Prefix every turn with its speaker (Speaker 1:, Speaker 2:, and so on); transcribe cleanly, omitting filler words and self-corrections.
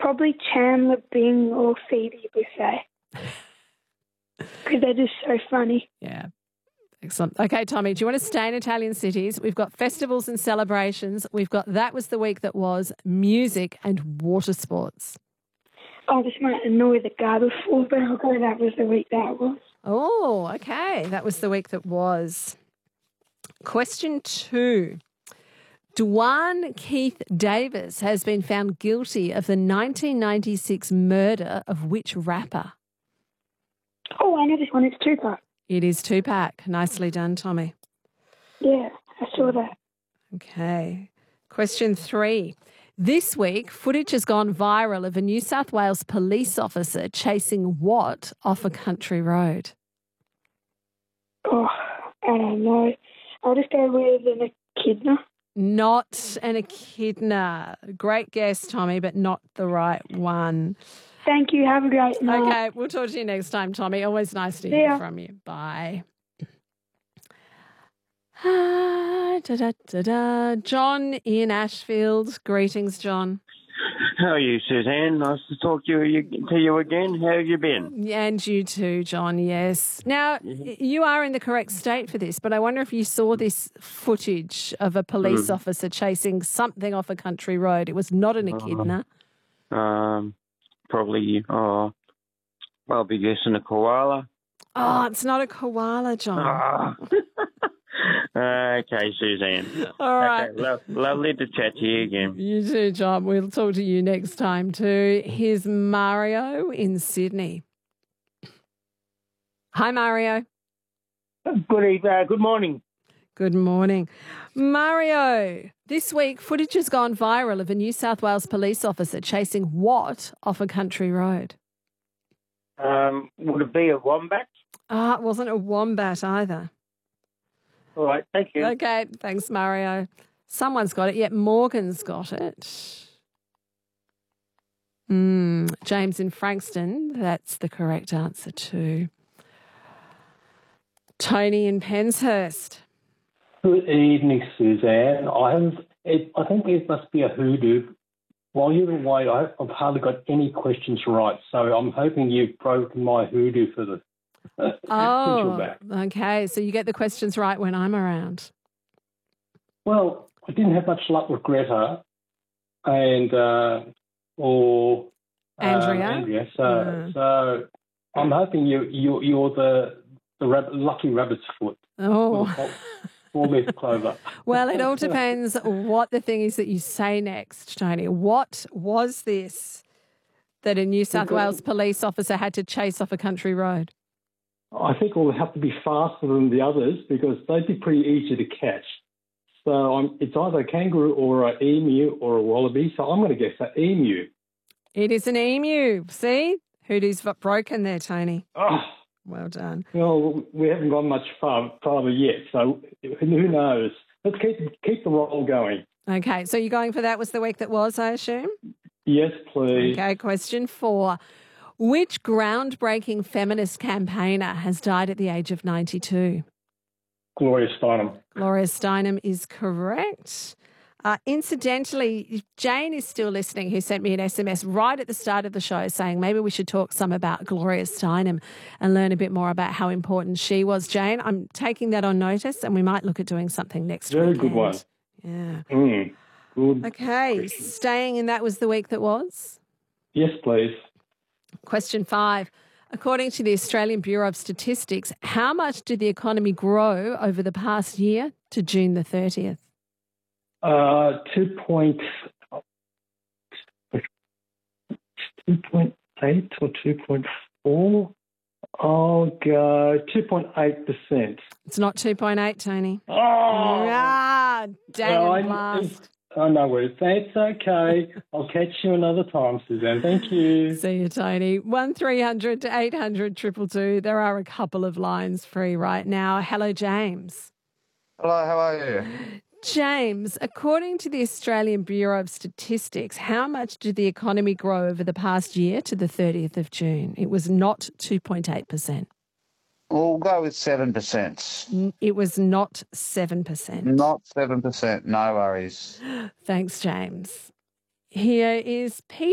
Speaker 1: Probably Chandler Bing or Phoebe Buffet. Because they're just so funny.
Speaker 2: Yeah. Excellent. Okay, Tommy, do you want to stay in Italian cities? We've got festivals and celebrations. We've got That Was the Week That Was, music and water sports.
Speaker 1: Oh, this might annoy the guy before, but I'll go That Was the Week That Was.
Speaker 2: Oh, okay. That was the week that was. Question 2. Dwan Keith Davis has been found guilty of the 1996 murder of which rapper?
Speaker 1: Oh, I know this one. It's Tupac.
Speaker 2: It is Tupac. Nicely done, Tommy.
Speaker 1: Yeah, I saw that.
Speaker 2: Okay. Question 3. This week, footage has gone viral of a New South Wales police officer chasing what off a country road?
Speaker 1: Oh, I don't know. I'll just go with an echidna.
Speaker 2: Not an echidna. Great guess, Tommy, but not the right one.
Speaker 1: Thank you. Have a great night.
Speaker 2: Okay, we'll talk to you next time, Tommy. Always nice to hear from you. Bye. John in Ashfield. Greetings, John.
Speaker 3: How are you, Suzanne? Nice to talk to you again. How have you been?
Speaker 2: And you too, John, yes. Now, you are in the correct state for this, but I wonder if you saw this footage of a police officer chasing something off a country road. It was not an echidna.
Speaker 3: Probably, I'll be guessing a koala.
Speaker 2: Oh, it's not a koala, John.
Speaker 3: Okay, Suzanne.
Speaker 2: All right.
Speaker 3: Okay, lovely to chat to you again.
Speaker 2: You too, John. We'll talk to you next time too. Here's Mario in Sydney. Hi, Mario.
Speaker 4: Good morning.
Speaker 2: Good morning. Mario, this week footage has gone viral of a New South Wales police officer chasing what off a country road?
Speaker 4: Would it be a wombat?
Speaker 2: It wasn't a wombat either.
Speaker 4: All right, thank you.
Speaker 2: Okay, thanks, Mario. Someone's got it. Yeah, Morgan's got it. James in Frankston, that's the correct answer too. Tony in Penshurst.
Speaker 5: Good evening, Suzanne. I think it must be a hoodoo. While you're away, I've hardly got any questions right, so I'm hoping you've broken my hoodoo for the back.
Speaker 2: Okay. So you get the questions right when I'm around.
Speaker 5: Well, I didn't have much luck with Greta and
Speaker 2: Andrea.
Speaker 5: So I'm hoping you're the lucky rabbit's foot.
Speaker 2: Oh.
Speaker 5: Four-leaf clover.
Speaker 2: Well, it all depends what the thing is that you say next, Tony. What was this that a New South Wales police officer had to chase off a country road?
Speaker 5: I think we'll have to be faster than the others because they'd be pretty easy to catch. So it's either a kangaroo or an emu or a wallaby. So I'm going to guess an emu.
Speaker 2: It is an emu. See? Hoodoo's broken there, Tony.
Speaker 5: Oh.
Speaker 2: Well done.
Speaker 5: Well, we haven't gone much farther yet, so who knows? Let's keep the roll going.
Speaker 2: Okay, so you're going for That Was the Week That Was, I assume?
Speaker 5: Yes, please.
Speaker 2: Okay, question 4. Which groundbreaking feminist campaigner has died at the age of 92?
Speaker 5: Gloria Steinem.
Speaker 2: Gloria Steinem is correct. Incidentally, Jane is still listening, who sent me an SMS right at the start of the show saying maybe we should talk some about Gloria Steinem and learn a bit more about how important she was. Jane, I'm taking that on notice and we might look at doing something next week.
Speaker 5: Very good one.
Speaker 2: Yeah.
Speaker 5: Good.
Speaker 2: Okay, staying in That Was the Week That Was?
Speaker 5: Yes, please.
Speaker 2: Question 5. According to the Australian Bureau of Statistics, how much did the economy grow over the past year to June the 30th?
Speaker 5: 2.8 or 2.4. I'll go 2.8%.
Speaker 2: It's not 2.8, Tony.
Speaker 5: Oh!
Speaker 2: Dang it, last.
Speaker 5: Oh, no worries. That's okay. I'll catch you another time, Suzanne. Thank you.
Speaker 2: See you, Tony. 1300 to 800 222. There are a couple of lines free right now. Hello, James.
Speaker 6: Hello, how are you?
Speaker 2: James, according to the Australian Bureau of Statistics, how much did the economy grow over the past year to the 30th of June? It was not 2.8%.
Speaker 6: We'll go with 7%.
Speaker 2: It was not 7%.
Speaker 6: Not 7%, no worries.
Speaker 2: Thanks, James. Here is Peter.